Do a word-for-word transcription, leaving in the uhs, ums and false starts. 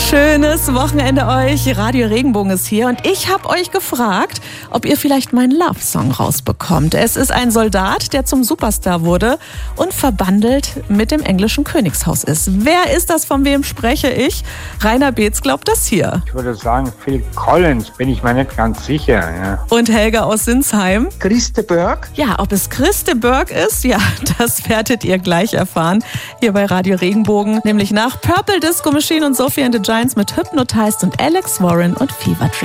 Schönes Wochenende euch. Radio Regenbogen ist hier und ich habe euch gefragt, ob ihr vielleicht meinen Love-Song rausbekommt. Es ist ein Soldat, der zum Superstar wurde und verbandelt mit dem englischen Königshaus ist. Wer ist das, von wem spreche ich? Rainer Beetz glaubt das hier. Ich würde sagen Phil Collins, bin ich mir nicht ganz sicher. Ja. Und Helga aus Sinsheim? Christe Berg? Ja, ob es Christe Berg ist, ja, das werdet ihr gleich erfahren. Hier bei Radio Regenbogen, nämlich nach Purple Disco Machine und Sophie and the Giants mit Hypnotized und Alex Warren und Fever Tree.